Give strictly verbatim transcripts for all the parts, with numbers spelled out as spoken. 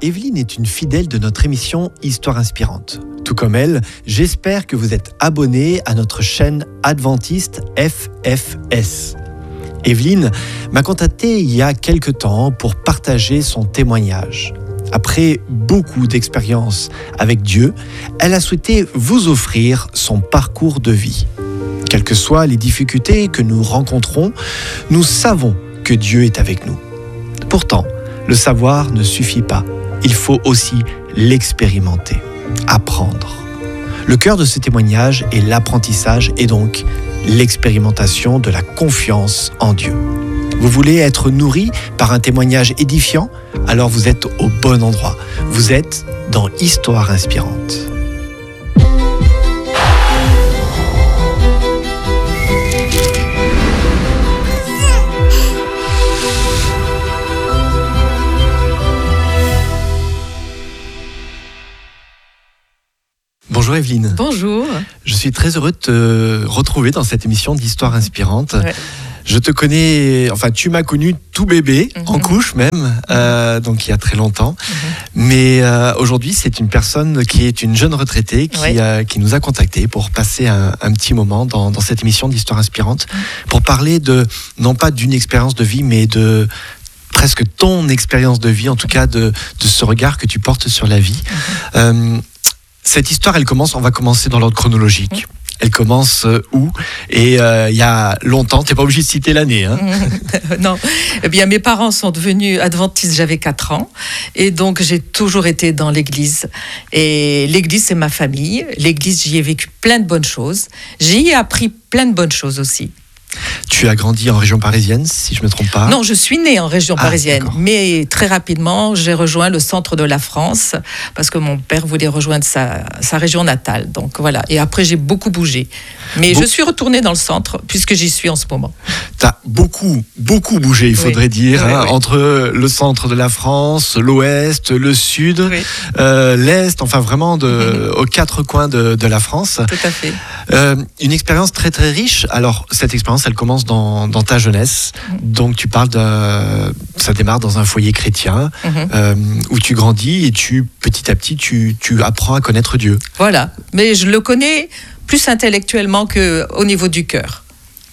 Evelyne est une fidèle de notre émission Histoire inspirante. Tout comme elle, j'espère que vous êtes abonné à notre chaîne Adventiste F F S. Evelyne m'a contacté il y a quelque temps pour partager son témoignage. Après beaucoup d'expériences avec Dieu, elle a souhaité vous offrir son parcours de vie. Quelles que soient les difficultés que nous rencontrons, nous savons que Dieu est avec nous. Pourtant, le savoir ne suffit pas. Il faut aussi l'expérimenter, apprendre. Le cœur de ce témoignage est l'apprentissage et donc l'expérimentation de la confiance en Dieu. Vous voulez être nourri par un témoignage édifiant? Alors vous êtes au bon endroit. Vous êtes dans Histoire inspirante. Bonjour Evelyne. Bonjour. Je suis très heureux de te retrouver dans cette émission d'Histoire inspirante. Ouais. Je te connais, enfin tu m'as connu tout bébé, mmh. en couche même, euh, donc il y a très longtemps. Mmh. Mais euh, aujourd'hui c'est une personne qui est une jeune retraitée qui, ouais. euh, qui nous a contactés pour passer un, un petit moment dans, dans cette émission d'Histoire inspirante, mmh. pour parler de, non pas d'une expérience de vie, mais de presque ton expérience de vie, en tout cas de, de ce regard que tu portes sur la vie. Mmh. Euh, Cette histoire, elle commence, on va commencer dans l'ordre chronologique. Mmh. Elle commence euh, où? Et euh, il y a longtemps, tu n'es pas obligé de citer l'année. Hein. Mmh. Non, eh bien mes parents sont devenus adventistes, j'avais quatre ans. Et donc j'ai toujours été dans l'église. Et l'église, c'est ma famille. L'église, j'y ai vécu plein de bonnes choses. J'y ai appris plein de bonnes choses aussi. Tu as grandi en région parisienne, si je ne me trompe pas? Non, je suis née en région ah, parisienne, d'accord. Mais très rapidement, j'ai rejoint le centre de la France parce que mon père voulait rejoindre sa, sa région natale. Donc voilà. Et après, j'ai beaucoup bougé. Mais Be- je suis retournée dans le centre puisque j'y suis en ce moment. Tu as beaucoup, beaucoup bougé, il faudrait oui. dire, oui, hein, oui. entre le centre de la France, l'ouest, le sud, oui. euh, l'est, enfin vraiment de, mm-hmm. aux quatre coins de, de la France. Tout à fait. Euh, une expérience très très riche. Alors, cette expérience, elle commence dans, dans ta jeunesse. Mmh. Donc, tu parles de... Ça démarre dans un foyer chrétien, mmh. euh, où tu grandis et tu, petit à petit, tu, tu apprends à connaître Dieu. Voilà. Mais je le connais plus intellectuellement qu'au niveau du cœur.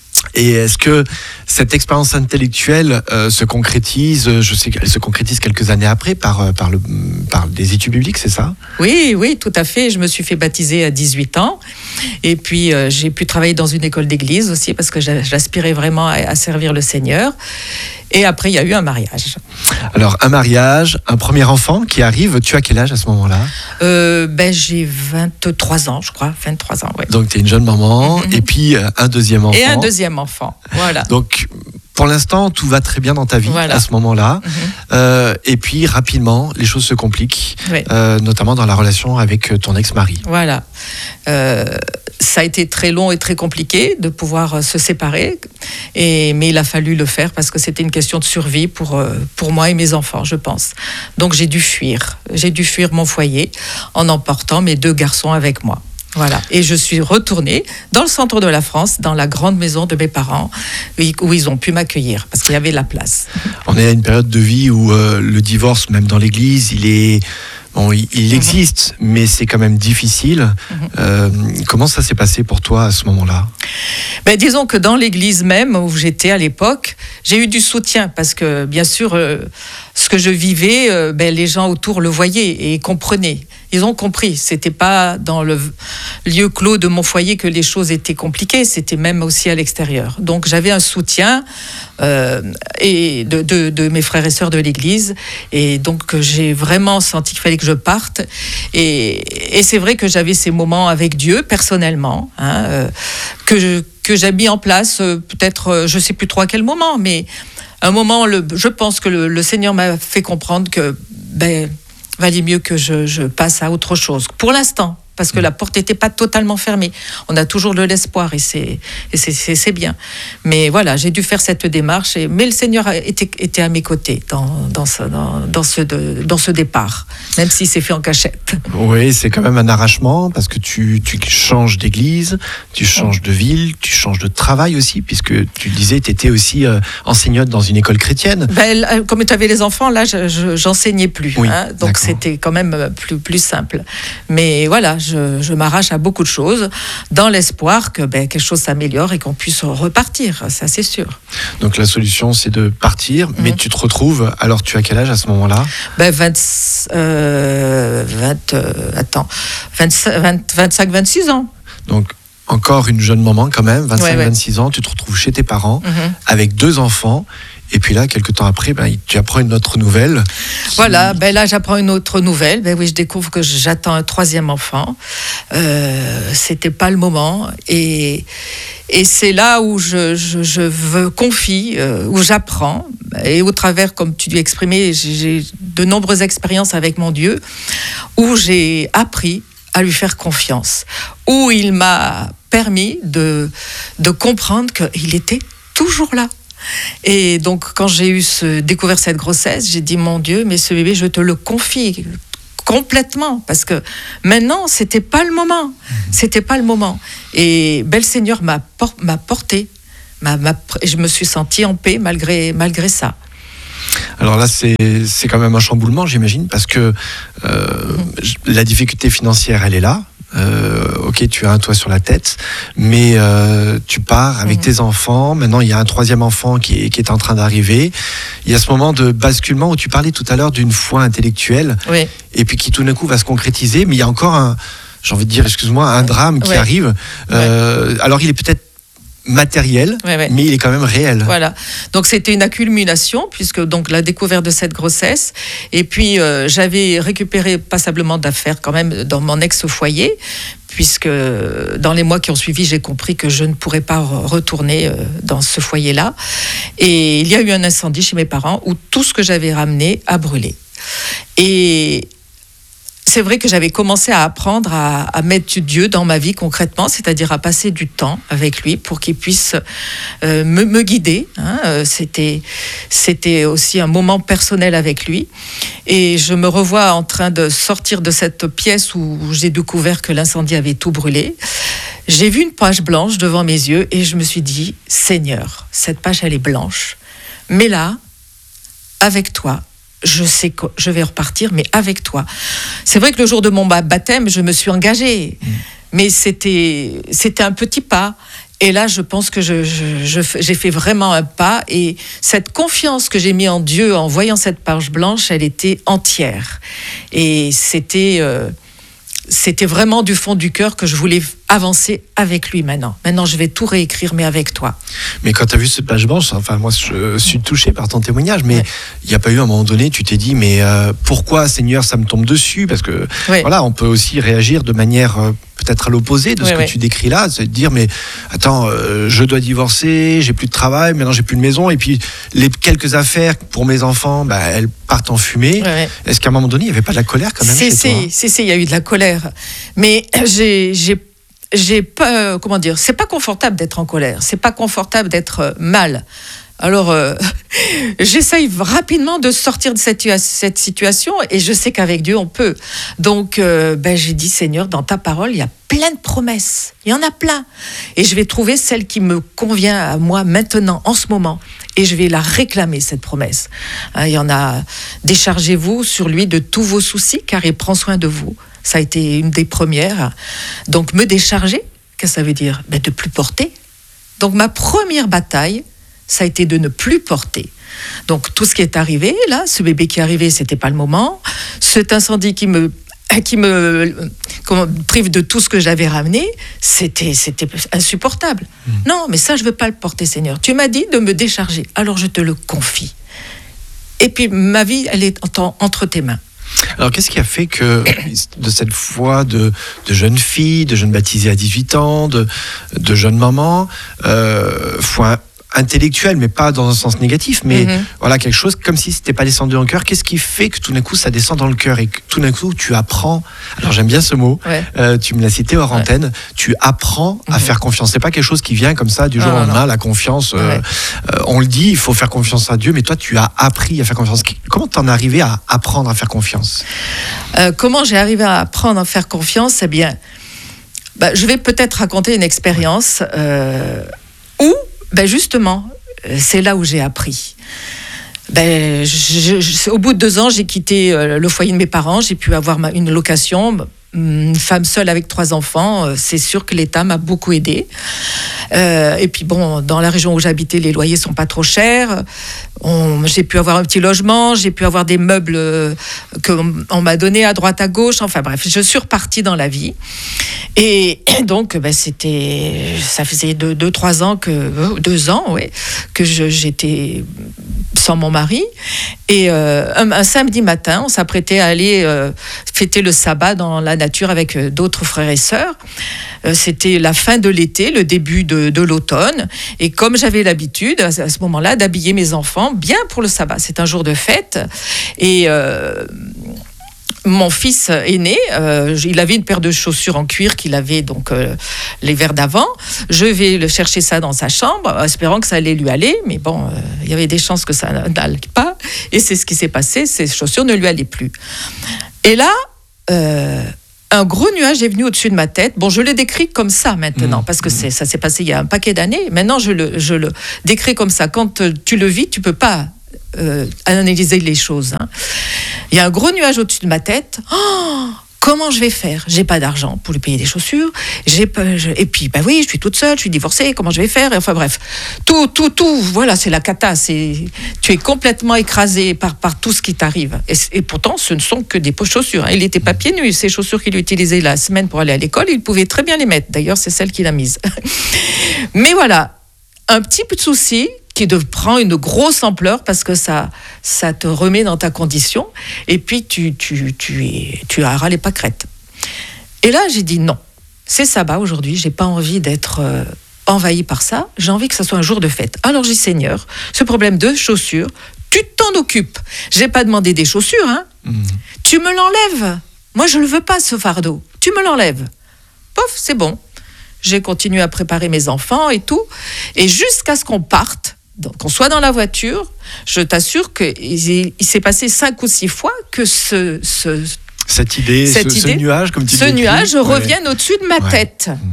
Et est-ce que cette expérience intellectuelle euh, se concrétise, je sais qu'elle se concrétise quelques années après par, par, le, par des études bibliques, c'est ça? Oui, oui, tout à fait. Je me suis fait baptiser à dix-huit ans. Et puis, euh, j'ai pu travailler dans une école d'église aussi parce que j'aspirais vraiment à, à servir le Seigneur. Et après, il y a eu un mariage. Alors, un mariage, un premier enfant qui arrive. Tu as quel âge à ce moment-là? euh, ben, J'ai vingt-trois ans, je crois. vingt-trois ans, ouais. Donc, tu es une jeune maman. Mm-hmm. Et puis, un deuxième enfant. Et un deuxième enfant, voilà. Donc, pour l'instant, tout va très bien dans ta vie voilà. à ce moment-là. Mm-hmm. Euh, et puis, rapidement, les choses se compliquent, oui. euh, notamment dans la relation avec ton ex-mari. Voilà. Euh, ça a été très long et très compliqué de pouvoir se séparer. Et, mais il a fallu le faire parce que c'était une question de survie pour, pour moi et mes enfants, je pense. Donc, j'ai dû fuir. J'ai dû fuir mon foyer en emportant mes deux garçons avec moi. Voilà. Et je suis retournée dans le centre de la France, dans la grande maison de mes parents, où ils ont pu m'accueillir, parce qu'il y avait de la place. On est à une période de vie où euh, le divorce, même dans l'église, il est... Bon, il, il existe, mmh. mais c'est quand même difficile. Mmh. Euh, comment ça s'est passé pour toi à ce moment-là? Ben, disons que dans l'église même, où j'étais à l'époque, j'ai eu du soutien, parce que, bien sûr, euh, ce que je vivais, euh, ben, les gens autour le voyaient et comprenaient. Ils ont compris. C'était pas dans le lieu clos de mon foyer que les choses étaient compliquées. C'était même aussi à l'extérieur. Donc j'avais un soutien euh, et de, de, de mes frères et sœurs de l'église. Et donc j'ai vraiment senti qu'il fallait que je parte. Et, et c'est vrai que j'avais ces moments avec Dieu personnellement, hein, euh, que je, que j'ai mis en place. Euh, peut-être, euh, je sais plus trop à quel moment, mais un moment, le, je pense que le, le Seigneur m'a fait comprendre que ben valait mieux que je, je passe à autre chose. Pour l'instant, parce que mmh. la porte n'était pas totalement fermée. On a toujours de l'espoir et c'est, et c'est, c'est, c'est bien. Mais voilà, j'ai dû faire cette démarche. Et, mais le Seigneur était, était à mes côtés dans, dans, ce, dans, dans, ce, de, dans ce départ, même si c'est fait en cachette. Oui, c'est quand même un arrachement parce que tu, tu changes d'église, tu changes de ville, tu changes de travail aussi, puisque tu disais, tu étais aussi euh, enseignante dans une école chrétienne. Ben, comme tu avais les enfants, là, je, je, j'enseignais plus. Oui, hein, donc d'accord. C'était quand même plus, plus simple. Mais voilà, je, je m'arrache à beaucoup de choses dans l'espoir que ben, quelque chose s'améliore et qu'on puisse repartir, ça c'est sûr. Donc la solution, c'est de partir, mmh. mais tu te retrouves, alors tu as quel âge à ce moment-là? ben, vingt, euh, vingt, euh, attends, vingt-cinq, vingt, vingt-cinq, vingt-six ans. Donc, encore une jeune maman quand même, vingt-cinq, ouais, ouais. vingt-six ans, tu te retrouves chez tes parents, mmh. avec deux enfants, et puis là, quelques temps après, ben, tu apprends une autre nouvelle. Qui... Voilà, ben là, j'apprends une autre nouvelle. Ben oui, je découvre que j'attends un troisième enfant. Euh, c'était pas le moment. Et, et c'est là où je, je, je veux confie, euh, où j'apprends. Et au travers, comme tu l'as exprimé, j'ai, j'ai de nombreuses expériences avec mon Dieu, où j'ai appris à lui faire confiance, où il m'a permis de, de comprendre qu'il était toujours là. Et donc, quand j'ai eu ce, découvert cette grossesse, j'ai dit, mon Dieu, mais ce bébé, je te le confie complètement, parce que maintenant, c'était pas le moment. C'était pas le moment. Et ben, le Seigneur m'a, por- m'a porté. M'a, m'a, je me suis sentie en paix malgré, malgré ça. Alors là, c'est, c'est quand même un chamboulement, j'imagine, parce que euh, mmh. la difficulté financière, elle est là. Euh, ok, tu as un toit sur la tête, mais euh, tu pars avec mmh. tes enfants. Maintenant, il y a un troisième enfant qui est, qui est en train d'arriver. Il y a ce moment de basculement où tu parlais tout à l'heure d'une foi intellectuelle, oui. et puis qui tout d'un coup va se concrétiser. Mais il y a encore un, j'ai envie de dire, excuse-moi, un drame qui ouais. arrive. Euh, ouais. Alors, il est peut-être matériel, ouais, ouais. mais il est quand même réel. Voilà. Donc c'était une accumulation, puisque donc la découverte de cette grossesse, et puis euh, j'avais récupéré passablement d'affaires quand même dans mon ex-foyer, puisque dans les mois qui ont suivi, j'ai compris que je ne pourrais pas retourner dans ce foyer-là. Et il y a eu un incendie chez mes parents où tout ce que j'avais ramené a brûlé. Et c'est vrai que j'avais commencé à apprendre à, à mettre Dieu dans ma vie concrètement, c'est-à-dire à passer du temps avec lui pour qu'il puisse euh, me, me guider. Hein. C'était, c'était aussi un moment personnel avec lui. Et je me revois en train de sortir de cette pièce où j'ai découvert que l'incendie avait tout brûlé. J'ai vu une page blanche devant mes yeux et je me suis dit, Seigneur, cette page elle est blanche, mais là, avec toi, je sais que je vais repartir, mais avec toi. C'est vrai que le jour de mon baptême, je me suis engagée, mmh. mais c'était, c'était un petit pas. Et là, je pense que je, je, je, j'ai fait vraiment un pas. Et cette confiance que j'ai mise en Dieu en voyant cette page blanche, elle était entière. Et c'était, euh, c'était vraiment du fond du cœur que je voulais avancer avec lui maintenant. Maintenant, je vais tout réécrire, mais avec toi. Mais quand tu as vu cette page blanche, enfin, moi, je suis touché par ton témoignage, mais il ouais. n'y a pas eu un moment donné, tu t'es dit, mais euh, pourquoi, Seigneur, ça me tombe dessus? Parce que, ouais. voilà, on peut aussi réagir de manière euh, peut-être à l'opposé de ce ouais, que ouais. tu décris là, c'est de dire, mais attends, euh, je dois divorcer, j'ai plus de travail, maintenant j'ai plus de maison, et puis les quelques affaires pour mes enfants, bah, elles partent en fumée. Ouais, ouais. Est-ce qu'à un moment donné, il n'y avait pas de la colère quand même c'est, chez c'est, toi? C'est, c'est, il y a eu de la colère. Mais j'ai... j'ai J'ai pas, euh, comment dire, c'est pas confortable d'être en colère, c'est pas confortable d'être euh, mal. Alors, euh, j'essaye rapidement de sortir de cette, cette situation et je sais qu'avec Dieu, on peut. Donc, euh, ben, j'ai dit, Seigneur, dans ta parole, il y a plein de promesses. Il y en a plein. Et je vais trouver celle qui me convient à moi maintenant, en ce moment. Et je vais la réclamer, cette promesse. Hein, il y en a, déchargez-vous sur lui de tous vos soucis, car il prend soin de vous. Ça a été une des premières. Donc, me décharger, qu'est-ce que ça veut dire? Ben, de plus porter. Donc, ma première bataille, ça a été de ne plus porter. Donc, tout ce qui est arrivé, là, ce bébé qui est arrivé, c'était pas le moment. Cet incendie qui me, qui me comment, prive de tout ce que j'avais ramené, c'était, c'était insupportable. Mmh. Non, mais ça, je veux pas le porter, Seigneur. Tu m'as dit de me décharger, alors je te le confie. Et puis, ma vie, elle est entre tes mains. Alors, qu'est-ce qui a fait que, de cette foi de, de jeune fille, de jeune baptisée à dix-huit ans, de, de jeune maman, euh, foi intellectuel, mais pas dans un sens négatif, mais Mhm. voilà, quelque chose comme si c'était pas descendu dans le cœur. Qu'est-ce qui fait que tout d'un coup ça descend dans le cœur et que tout d'un coup tu apprends, alors j'aime bien ce mot, Ouais. euh, tu me l'as cité hors Ouais. antenne, tu apprends à Mhm. faire confiance. C'est pas quelque chose qui vient comme ça du jour Non, au non, lendemain, la confiance. euh, Ouais. euh, on le dit, il faut faire confiance à Dieu, mais toi tu as appris à faire confiance. Comment t'en es arrivé à apprendre à faire confiance? Euh, comment j'ai arrivé à apprendre à faire confiance? Eh bien, bah, je vais peut-être raconter une expérience euh, où, ben justement, euh, c'est là où j'ai appris. Ben, je, je, au bout de deux ans, j'ai quitté euh, le foyer de mes parents. J'ai pu avoir ma, une location. Une femme seule avec trois enfants, euh, c'est sûr que l'État m'a beaucoup aidée. Euh, et puis bon, dans la région où j'habitais, les loyers sont pas trop chers. On, j'ai pu avoir un petit logement, j'ai pu avoir des meubles euh, qu'on on m'a donné à droite à gauche. Enfin bref, je suis repartie dans la vie. Et donc, ben, c'était, ça faisait deux, deux, trois ans que, deux ans, ouais, que je, j'étais sans mon mari. Et euh, un, un samedi matin, on s'apprêtait à aller euh, fêter le sabbat dans la nature avec euh, d'autres frères et sœurs. Euh, c'était la fin de l'été, le début de, de l'automne. Et comme j'avais l'habitude, à, à ce moment-là, d'habiller mes enfants bien pour le sabbat. C'est un jour de fête. Et euh, mon fils aîné, euh, il avait une paire de chaussures en cuir qu'il avait donc euh, l'hiver d'avant. Je vais le chercher ça dans sa chambre, espérant que ça allait lui aller. Mais bon, euh, il y avait des chances que ça n'allait pas. Et c'est ce qui s'est passé. Ces chaussures ne lui allaient plus. Et là, euh, un gros nuage est venu au-dessus de ma tête. Bon, je le décris comme ça maintenant, mmh. parce que c'est, ça s'est passé il y a un paquet d'années. Maintenant, je le, je le décris comme ça. Quand tu le vis, tu peux pas euh, analyser les choses. Hein. Il y a un gros nuage au-dessus de ma tête. Oh, comment je vais faire? J'ai pas d'argent pour lui payer des chaussures. J'ai pas, je, et puis, bah oui, je suis toute seule, je suis divorcée. Comment je vais faire? Et enfin bref, tout, tout, tout. Voilà, c'est la cata. C'est, tu es complètement écrasé par, par tout ce qui t'arrive. Et, et pourtant, ce ne sont que des chaussures. Hein. Il était pas pieds nus. Ces chaussures qu'il utilisait la semaine pour aller à l'école, il pouvait très bien les mettre. D'ailleurs, c'est celle qu'il a mise. Mais voilà, un petit peu de souci qui de, prend une grosse ampleur parce que ça, ça te remet dans ta condition et puis tu, tu, tu, es, tu as ras les pâquerettes. Et là, j'ai dit non, c'est sabbat aujourd'hui, j'ai pas envie d'être euh, envahi par ça, j'ai envie que ça soit un jour de fête. Alors j'ai dit, Seigneur, ce problème de chaussures, tu t'en occupes. J'ai pas demandé des chaussures, hein. Mmh. Tu me l'enlèves. Moi, je le veux pas, ce fardeau. Tu me l'enlèves. Pof, c'est bon. J'ai continué à préparer mes enfants et tout. Et jusqu'à ce qu'on parte, donc, qu'on soit dans la voiture, je t'assure qu'il il s'est passé cinq ou six fois que ce, ce, cette idée, cette ce, idée, ce nuage, comme tu ce dis, nuage ouais. revienne au-dessus de ma ouais. tête. Mmh.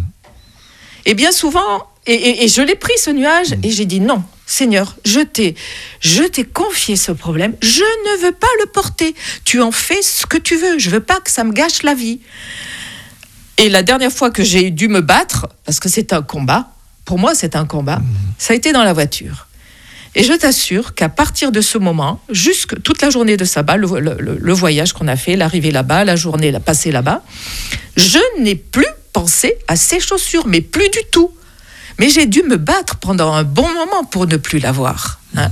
Et bien souvent, et, et, et je l'ai pris ce nuage mmh. et j'ai dit non, Seigneur, je t'ai, je t'ai confié ce problème, je ne veux pas le porter. Tu en fais ce que tu veux, je veux pas que ça me gâche la vie. Et la dernière fois que j'ai dû me battre, parce que c'est un combat, pour moi c'est un combat, mmh. ça a été dans la voiture. Et je t'assure qu'à partir de ce moment, jusque toute la journée de sabbat, le, le, le voyage qu'on a fait, l'arrivée là-bas, la journée la passée là-bas, je n'ai plus pensé à ces chaussures, mais plus du tout. Mais j'ai dû me battre pendant un bon moment pour ne plus l'avoir. Hein.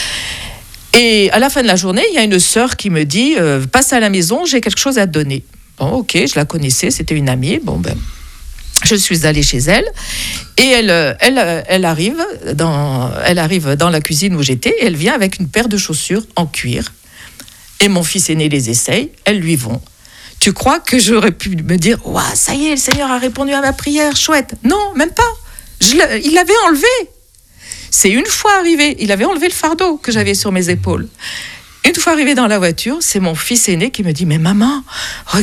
Et à la fin de la journée, il y a une sœur qui me dit euh, « Passe à la maison, j'ai quelque chose à te donner. » Bon, ok, je la connaissais, c'était une amie. Bon, ben... Je suis allée chez elle et elle, elle, elle, arrive dans, elle arrive dans la cuisine où j'étais et elle vient avec une paire de chaussures en cuir. Et mon fils aîné les essaye, elles lui vont. Tu crois que j'aurais pu me dire « Ouah, ça y est, le Seigneur a répondu à ma prière, chouette !» Non, même pas. Je il l'avait enlevé. C'est une fois arrivé, il avait enlevé le fardeau que j'avais sur mes épaules. Une fois arrivé dans la voiture, c'est mon fils aîné qui me dit « Mais maman, regarde !»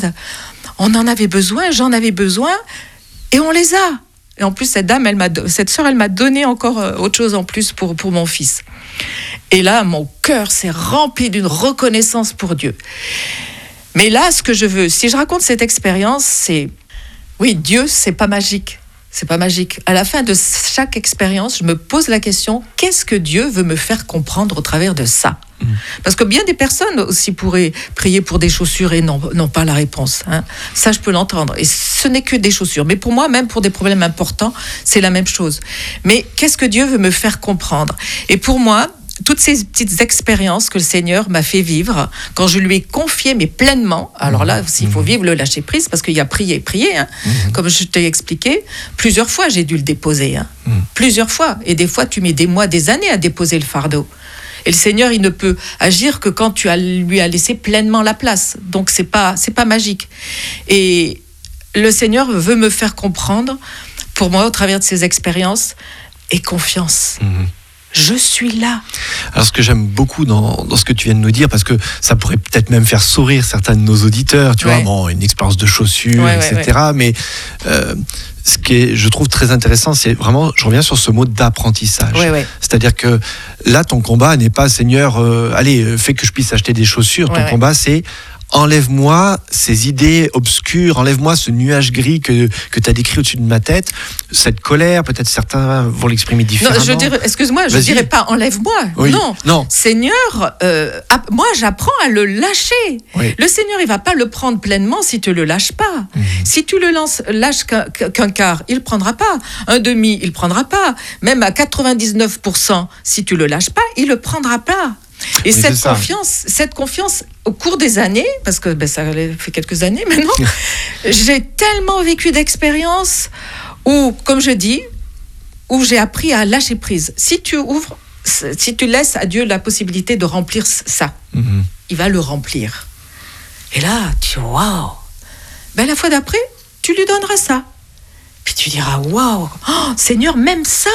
On en avait besoin, j'en avais besoin, et on les a. Et en plus, cette dame, elle m'a, cette sœur, elle m'a donné encore autre chose en plus pour, pour mon fils. Et là, mon cœur s'est rempli d'une reconnaissance pour Dieu. Mais là, ce que je veux, si je raconte cette expérience, c'est... Oui, Dieu, c'est pas magique. C'est pas magique. À la fin de chaque expérience, je me pose la question, qu'est-ce que Dieu veut me faire comprendre au travers de ça ? Mmh. Parce que bien des personnes aussi pourraient prier pour des chaussures et n'ont, n'ont pas la réponse. Hein. Ça, je peux l'entendre. Et ce n'est que des chaussures. Mais pour moi, même pour des problèmes importants, c'est la même chose. Mais qu'est-ce que Dieu veut me faire comprendre ? Et pour moi, toutes ces petites expériences que le Seigneur m'a fait vivre, quand je lui ai confié, mais pleinement, alors là, s'il faut vivre le lâcher-prise, parce qu'il y a prier, prier, hein, mmh. comme je t'ai expliqué, plusieurs fois j'ai dû le déposer, hein, mmh. plusieurs fois, et des fois tu mets des mois, des années à déposer le fardeau. Et le Seigneur, il ne peut agir que quand tu as, lui as laissé pleinement la place, donc c'est pas, c'est pas magique. Et le Seigneur veut me faire comprendre, pour moi, au travers de ces expériences, et confiance. Mmh. Je suis là. Alors, ce que j'aime beaucoup dans, dans ce que tu viens de nous dire, parce que ça pourrait peut-être même faire sourire certains de nos auditeurs, tu ouais. vois, bon, une expérience de chaussures, ouais, et cetera. Ouais, ouais. Mais euh, ce qui est, je trouve très intéressant, c'est vraiment, je reviens sur ce mot d'apprentissage. Ouais, ouais. C'est-à-dire que là, ton combat n'est pas, Seigneur, euh, allez, fais que je puisse acheter des chaussures. Ton ouais, combat, ouais. c'est enlève-moi ces idées obscures, enlève-moi ce nuage gris que, que tu as décrit au-dessus de ma tête, cette colère, peut-être certains vont l'exprimer différemment. Non, je dirais, excuse-moi, je ne dirais pas enlève-moi. Oui. Non. non, Seigneur, euh, moi j'apprends à le lâcher. Oui. Le Seigneur, il ne va pas le prendre pleinement si tu ne le lâches pas. Mmh. Si tu le lances, lâches qu'un, qu'un quart, il ne le prendra pas. Un demi, il ne le prendra pas. Même à quatre-vingt-dix-neuf pour cent, si tu ne le lâches pas, il ne le prendra pas. Et oui, cette confiance, cette confiance, au cours des années, parce que ben, ça fait quelques années maintenant, j'ai tellement vécu d'expériences où, comme je dis, où j'ai appris à lâcher prise. Si tu ouvres, si tu laisses à Dieu la possibilité de remplir ça, mm-hmm. il va le remplir. Et là, tu waouh. Ben la fois d'après, tu lui donneras ça. Puis tu diras waouh, oh, Seigneur, même ça.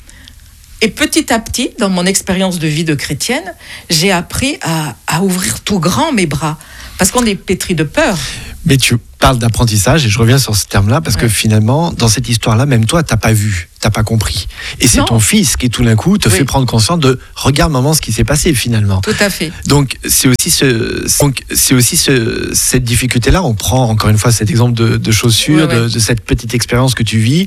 Et petit à petit, dans mon expérience de vie de chrétienne, j'ai appris à, à ouvrir tout grand mes bras. Parce qu'on est pétri de peur. Mais tu parles d'apprentissage, et je reviens sur ce terme-là, parce ouais. que finalement, dans cette histoire-là, même toi, t'as pas vu, t'as pas compris. Et c'est non. ton fils qui, tout d'un coup, te oui. fait prendre conscience de « regarde, maman, ce qui s'est passé, finalement ». Tout à fait. Donc, c'est aussi, ce, donc, c'est aussi ce, cette difficulté-là. On prend, encore une fois, cet exemple de, de chaussures, ouais, ouais. De, de cette petite expérience que tu vis.